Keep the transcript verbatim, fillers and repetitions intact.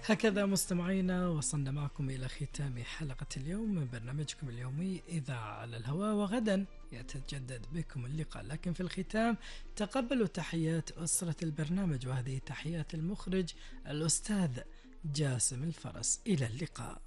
هكذا مستمعينا وصلنا معكم إلى ختام حلقة اليوم من برنامجكم اليومي إذاعة على الهواء، وغدا يتجدد بكم اللقاء، لكن في الختام تقبلوا تحيات أسرة البرنامج، وهذه تحيات المخرج الأستاذ جاسم الفرس. إلى اللقاء.